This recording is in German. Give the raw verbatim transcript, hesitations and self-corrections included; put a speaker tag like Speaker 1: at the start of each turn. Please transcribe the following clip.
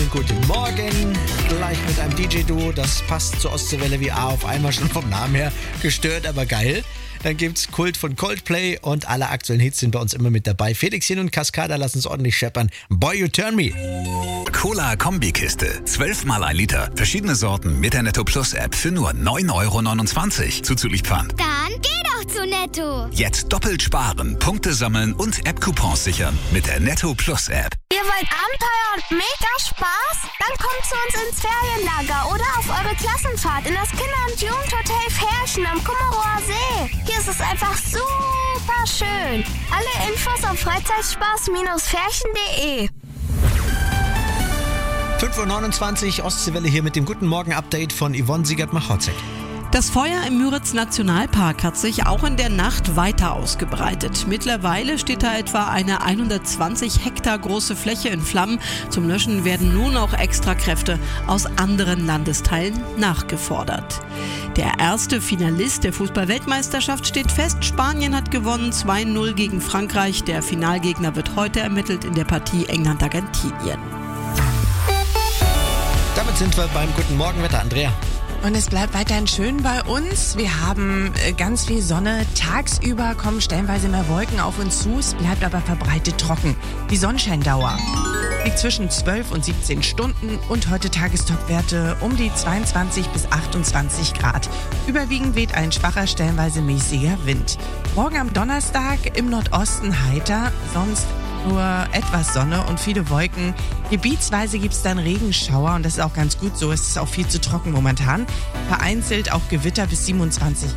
Speaker 1: schönen guten Morgen. Gleich mit einem D J-Duo, das passt zur Ostseewelle wie A auf einmal, schon vom Namen her gestört, aber geil. Dann gibt's Kult von Coldplay und alle aktuellen Hits sind bei uns immer mit dabei. Felixchen und Cascada lassen es ordentlich scheppern. Boy, you turn me.
Speaker 2: Cola Kombikiste. zwölfmal ein Liter. Verschiedene Sorten mit der Netto Plus App für nur neun Euro neunundzwanzig. Zuzüglich Pfand.
Speaker 3: Dann geh doch zu Netto.
Speaker 2: Jetzt doppelt sparen, Punkte sammeln und App-Coupons sichern mit der Netto Plus App.
Speaker 3: Ihr wollt Abenteuer und mega Spaß? Dann kommt zu uns ins Ferienlager oder auf eure Klassenfahrt in das Kinder- und Jugendhotel Ferchen am Kummerower See. Hier ist es einfach super schön. Alle Infos auf freizeitspaß ferchen punkt de.
Speaker 1: fünf Uhr neunundzwanzig, Ostseewelle hier mit dem Guten Morgen-Update von Yvonne Siegert-Machocek.
Speaker 4: Das Feuer im Müritz-Nationalpark hat sich auch in der Nacht weiter ausgebreitet. Mittlerweile steht da etwa eine hundertzwanzig Hektar große Fläche in Flammen. Zum Löschen werden nun auch Extrakräfte aus anderen Landesteilen nachgefordert. Der erste Finalist der Fußball-Weltmeisterschaft steht fest. Spanien hat gewonnen, zwei null gegen Frankreich. Der Finalgegner wird heute ermittelt in der Partie England-Argentinien.
Speaker 1: Damit sind wir beim Guten Morgen-Wetter, Andrea.
Speaker 5: Und es bleibt weiterhin schön bei uns. Wir haben ganz viel Sonne. Tagsüber kommen stellenweise mehr Wolken auf uns zu. Es bleibt aber verbreitet trocken. Die Sonnenscheindauer liegt zwischen zwölf und siebzehn Stunden und heute Tagestopwerte um die zweiundzwanzig bis achtundzwanzig Grad. Überwiegend weht ein schwacher, stellenweise mäßiger Wind. Morgen am Donnerstag im Nordosten heiter, sonst nur etwas Sonne und viele Wolken. Gebietsweise gibt es dann Regenschauer und das ist auch ganz gut so. Es ist auch viel zu trocken momentan. Vereinzelt auch Gewitter bis siebenundzwanzig